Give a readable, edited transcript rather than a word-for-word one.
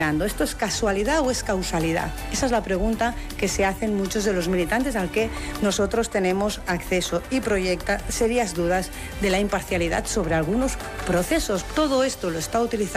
¿Esto es casualidad o es causalidad? Esa es la pregunta que se hacen muchos de los militantes al que nosotros tenemos acceso y proyecta serias dudas de la imparcialidad sobre algunos procesos. Todo esto lo está utilizando